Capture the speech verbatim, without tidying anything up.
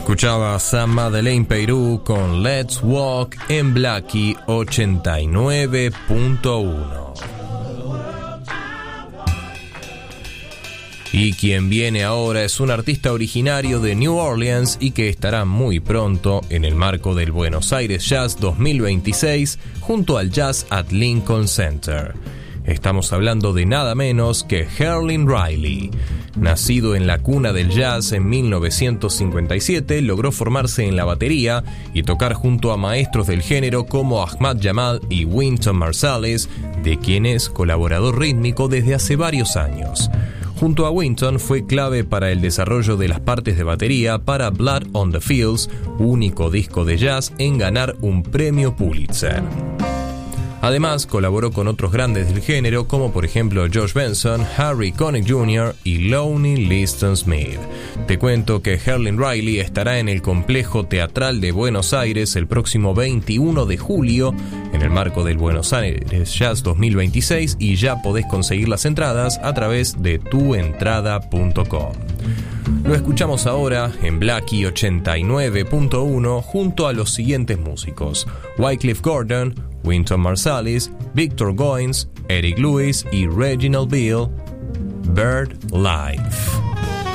Escuchabas a Madeleine Peyrou con Let's Walk en Blackie ochenta y nueve punto uno. Y quien viene ahora es un artista originario de New Orleans y que estará muy pronto en el marco del Buenos Aires Jazz dos mil veintiséis junto al Jazz at Lincoln Center. Estamos hablando de nada menos que Herlin Riley. Nacido en la cuna del jazz en mil novecientos cincuenta y siete, logró formarse en la batería y tocar junto a maestros del género como Ahmad Jamal y Wynton Marsalis, de quien es colaborador rítmico desde hace varios años. Junto a Wynton fue clave para el desarrollo de las partes de batería para Blood on the Fields, único disco de jazz en ganar un premio Pulitzer. Además, colaboró con otros grandes del género, como por ejemplo George Benson, Harry Connick junior y Lonnie Liston Smith. Te cuento que Herlin Riley estará en el Complejo Teatral de Buenos Aires el próximo veintiuno de julio, en el marco del Buenos Aires Jazz dos mil veintiséis, y ya podés conseguir las entradas a través de tu entrada punto com. Lo escuchamos ahora en Blackie ochenta y nueve punto uno junto a los siguientes músicos: Wycliffe Gordon, Wynton Marsalis, Victor Goins, Eric Lewis y Reginald Beale. Bird Life.